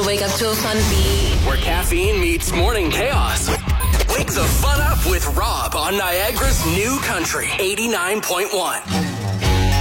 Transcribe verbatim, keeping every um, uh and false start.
wake up to a fun beat. Where caffeine meets morning chaos. Wake the fun up with Rob on Niagara's new country, eighty-nine point one.